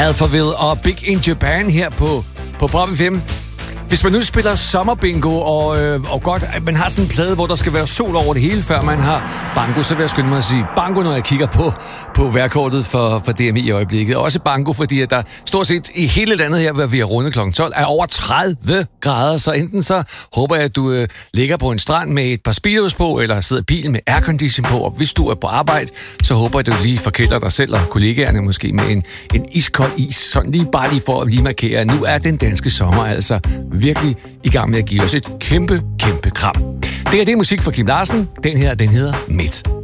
Alphaville og Big in Japan her på Pop FM. Hvis man nu spiller sommerbingo, og godt, at man har sådan en plade, hvor der skal være sol over det hele, før man har bango, så vil jeg skynde mig at sige bango, når jeg kigger på vejrkortet for DMI i øjeblikket. Også bango, fordi at der stort set i hele landet her, hvor vi er runde kl. 12, er over 30 grader. Så enten så håber jeg, at du ligger på en strand med et par speedos på, eller sidder i bilen med aircondition på, og hvis du er på arbejde, så håber jeg, at du lige forkælder dig selv og kollegaerne måske med en iskold is. Sådan lige for at lige markere, at nu er den danske sommer altså virkelig i gang med at give os et kæmpe kram. Det er musik fra Kim Larsen. Den her, den hedder Midt.